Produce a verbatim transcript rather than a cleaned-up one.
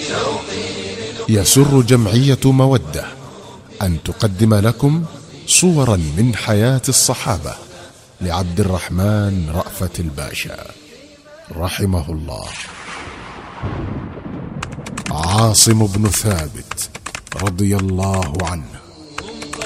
يسر جمعية مودة أن تقدم لكم صورا من حياة الصحابة لعبد الرحمن رأفت الباشا رحمه الله. عاصم بن ثابت رضي الله عنه.